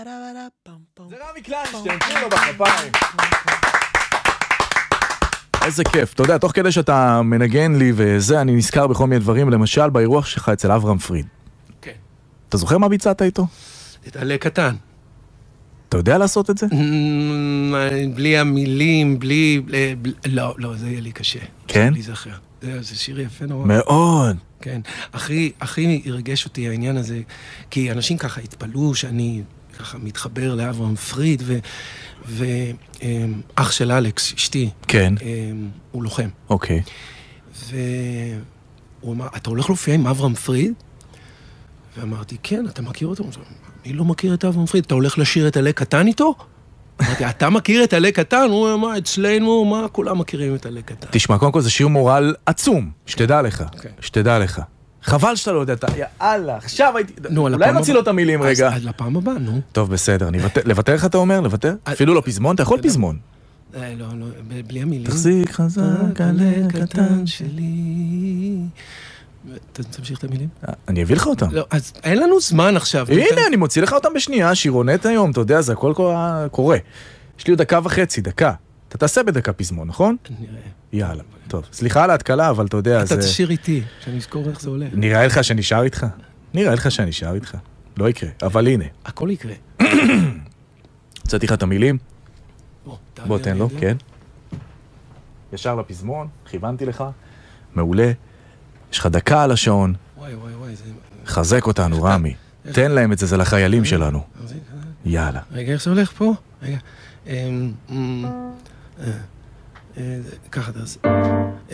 זה רמי קליינשטיין, תנו לו בכפיים. איזה כיף, אתה יודע, תוך כדי שאתה מנגן לי וזה, אני נזכר בכל מיני דברים, למשל באירוח שלך אצל אברהם פריד. כן. אתה זוכר מה ביצעת איתו? את עלה קטן. אתה יודע לעשות את זה? בלי המילים, בלי... לא, זה יהיה לי קשה. כן? בלי זכר. זה שיר יפה נורא. מאוד. כן. הכי הרגש אותי העניין הזה, כי אנשים ככה התפלאו שאני ככה מתחבר לאברהם פריד, ואח של אלכס, אשתי, כן. הוא לוחם. אוקיי. והוא אמר, אתה הולך להופיע עם אברהם פריד? ואמרתי, כן, אתה מכיר אותו? אני לא מכיר את אברהם פריד, אתה הולך לשיר את עלה קטן איתו? אמרתי, אתה מכיר את עלה קטן? הוא אמר, אצלנו, מה, כולם מכירים את עלה קטן. תשמע, קודם כל זה שיר מורל עצום, שתדע לך, שתדע לך. חבל שאתה לא יודע, יאללה, עכשיו הייתי... אולי נוציא לו את המילים רגע. אז לפעם הבאה, נו. טוב, בסדר, לוותר איך אתה אומר? לוותר? אפילו לא פזמון? אתה יכול פזמון. לא, בלי המילים. תחזיק חזק עלה קטן שלי. תמשיך את המילים? אני אביא לך אותם. לא, אז אין לנו זמן עכשיו. הנה, אני מוציא לך אותם בשנייה, שירונת היום, אתה יודע, זה הכל קורה. יש לי עוד 1.5 דקה. אתה תעשה בדקה פזמון, נכון? נראה. יאללה, טוב. סליחה על ההתקלה, אבל אתה יודע, אתה תשאיר איתי, שאני אזכור איך זה הולך. נראה לך שאני שר איתך? נראה לך שאני שר איתך. לא יקרה, אבל הנה. הכל יקרה. הצעתי לך את המילים? בוא תן לו, כן. ישר לפזמון, כיוונתי לך. מעולה. יש לך דקה על השעון. וואי. חזק אותנו, רמי. תן להם את זה, זה לחיילים שלנו. יאללה. רגע, איך זה הולך פה? רגע. ככה,